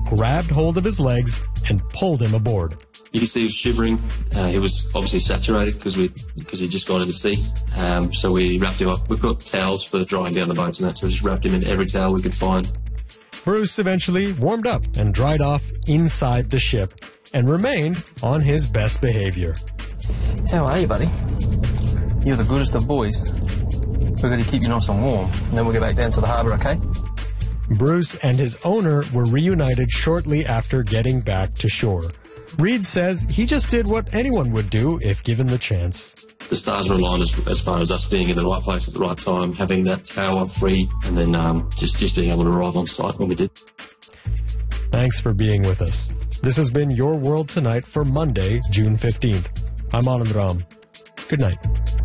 grabbed hold of his legs and pulled him aboard. You can see he was shivering. He was obviously saturated because he'd just got into sea. So we wrapped him up. We've got towels for drying down the boats and that, so we just wrapped him in every towel we could find. Bruce eventually warmed up and dried off inside the ship and remained on his best behavior. How are you, buddy? You're the goodest of boys. We're going to keep you nice and warm, and then we'll get back down to the harbour, okay? Bruce and his owner were reunited shortly after getting back to shore. Reed says he just did what anyone would do if given the chance. The stars were aligned as far as us being in the right place at the right time, having that hour free, and then just being able to arrive on site when we did. Thanks for being with us. This has been Your World Tonight for Monday, June 15th. I'm Anand Ram. Good night.